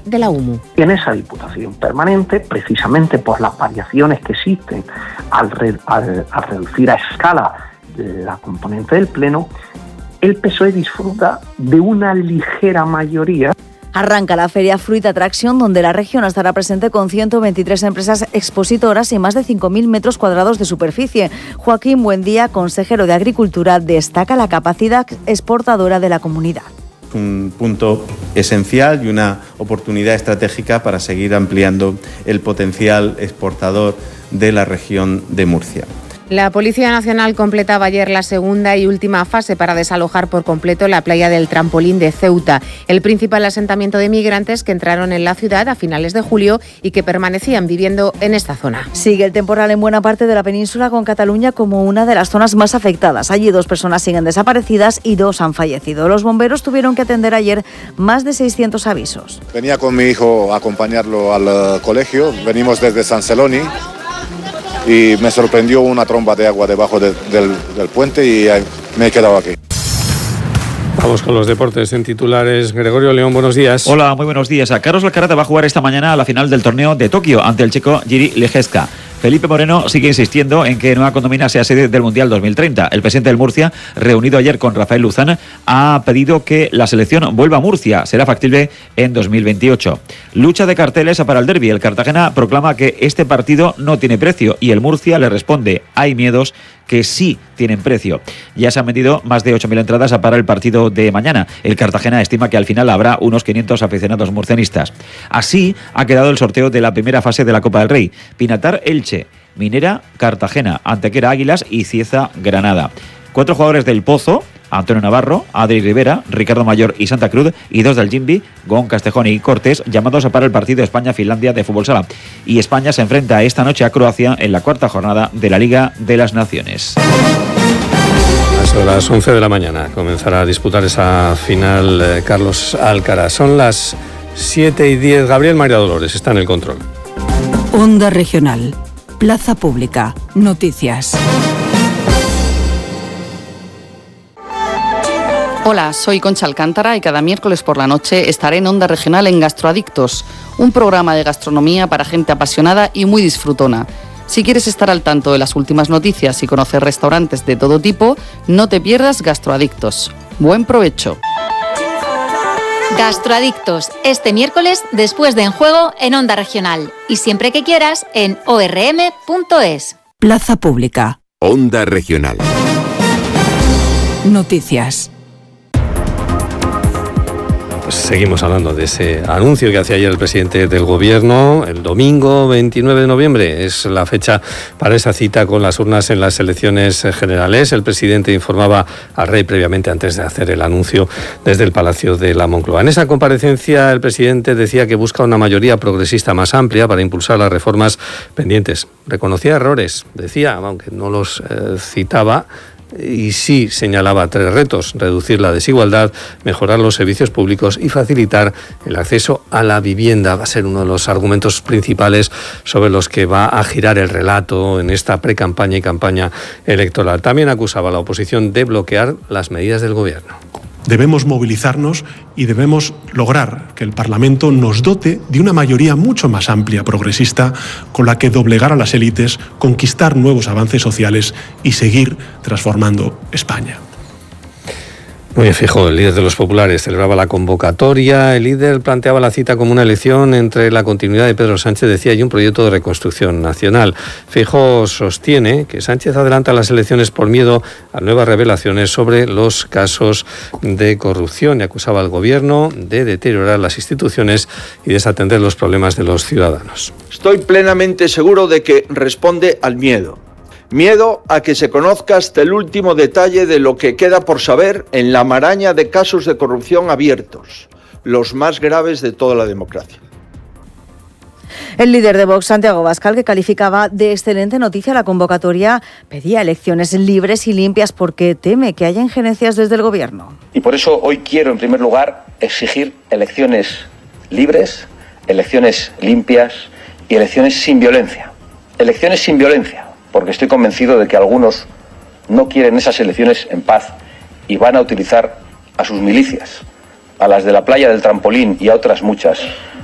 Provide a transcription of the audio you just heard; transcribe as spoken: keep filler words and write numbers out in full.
de la U M U. En esa Diputación Permanente, precisamente por las variaciones que existen al, re, al, al reducir a escala la componente del Pleno, el P S O E disfruta de una ligera mayoría. Arranca la Feria Fruit Attraction, donde la región estará presente con ciento veintitrés empresas expositoras y más de cinco mil metros cuadrados de superficie. Joaquín Buendía, consejero de Agricultura, destaca la capacidad exportadora de la comunidad. Un punto esencial y una oportunidad estratégica para seguir ampliando el potencial exportador de la región de Murcia. La Policía Nacional completaba ayer la segunda y última fase para desalojar por completo la playa del Trampolín de Ceuta, el principal asentamiento de migrantes que entraron en la ciudad a finales de julio y que permanecían viviendo en esta zona. Sigue el temporal en buena parte de la península, con Cataluña como una de las zonas más afectadas. Allí dos personas siguen desaparecidas y dos han fallecido. Los bomberos tuvieron que atender ayer más de seiscientos avisos. Venía con mi hijo a acompañarlo al colegio, venimos desde San Celoni. Y me sorprendió una tromba de agua debajo de, del, del puente y me he quedado aquí. Vamos con los deportes en titulares. Gregorio León, buenos días. Hola, muy buenos días. Carlos Alcaraz va a jugar esta mañana a la final del torneo de Tokio ante el checo Jiří Lehecka. Felipe Moreno sigue insistiendo en que Nueva Condomina sea sede del Mundial dos mil treinta. El presidente del Murcia, reunido ayer con Rafael Luzán, ha pedido que la selección vuelva a Murcia. Será factible en dos mil veintiocho. Lucha de carteles para el derbi. El Cartagena proclama que este partido no tiene precio y el Murcia le responde: hay miedos que sí tienen precio. Ya se han vendido más de ocho mil entradas para el partido de mañana. El Cartagena estima que al final habrá unos quinientos aficionados murcianistas. Así ha quedado el sorteo de la primera fase de la Copa del Rey. Pinatar Elche, Minera Cartagena, Antequera Águilas y Cieza Granada. Cuatro jugadores del Pozo: Antonio Navarro, Adri Rivera, Ricardo Mayor y Santa Cruz, y dos del Jimbi, Gon, Castejón y Cortés, llamados para el partido España-Finlandia de fútbol sala. Y España se enfrenta esta noche a Croacia en la cuarta jornada de la Liga de las Naciones. A las once de la mañana comenzará a disputar esa final eh, Carlos Alcaraz. Son las siete y diez. Gabriel María Dolores está en el control. Onda Regional, Plaza Pública, Noticias. Hola, soy Concha Alcántara y cada miércoles por la noche estaré en Onda Regional en Gastroadictos, un programa de gastronomía para gente apasionada y muy disfrutona. Si quieres estar al tanto de las últimas noticias y conocer restaurantes de todo tipo, no te pierdas Gastroadictos. ¡Buen provecho! Gastroadictos, este miércoles después de En Juego en Onda Regional y siempre que quieras en o erre eme punto es. Plaza Pública. Onda Regional. Noticias. Pues seguimos hablando de ese anuncio que hacía ayer el presidente del Gobierno. El domingo veintinueve de noviembre es la fecha para esa cita con las urnas en las elecciones generales. El presidente informaba al rey previamente, antes de hacer el anuncio, desde el Palacio de la Moncloa. En esa comparecencia el presidente decía que busca una mayoría progresista más amplia para impulsar las reformas pendientes. Reconocía errores, decía, aunque no los eh, citaba, y sí señalaba tres retos: reducir la desigualdad, mejorar los servicios públicos y facilitar el acceso a la vivienda. Va a ser uno de los argumentos principales sobre los que va a girar el relato en esta pre-campaña y campaña electoral. También acusaba a la oposición de bloquear las medidas del Gobierno. Debemos movilizarnos y debemos lograr que el Parlamento nos dote de una mayoría mucho más amplia, progresista, con la que doblegar a las élites, conquistar nuevos avances sociales y seguir transformando España. Muy bien, Feijóo, el líder de los populares, celebraba la convocatoria. El líder planteaba la cita como una elección entre la continuidad de Pedro Sánchez, decía, y un proyecto de reconstrucción nacional. Feijóo sostiene que Sánchez adelanta las elecciones por miedo a nuevas revelaciones sobre los casos de corrupción y acusaba al Gobierno de deteriorar las instituciones y desatender los problemas de los ciudadanos. Estoy plenamente seguro de que responde al miedo. Miedo a que se conozca hasta el último detalle de lo que queda por saber en la maraña de casos de corrupción abiertos, los más graves de toda la democracia. El líder de Vox, Santiago Abascal, que calificaba de excelente noticia la convocatoria, pedía elecciones libres y limpias porque teme que haya injerencias desde el Gobierno. Y por eso hoy quiero, en primer lugar, exigir elecciones libres, elecciones limpias y elecciones sin violencia. Elecciones sin violencia, porque estoy convencido de que algunos no quieren esas elecciones en paz y van a utilizar a sus milicias, a las de la playa del Trampolín y a otras muchas,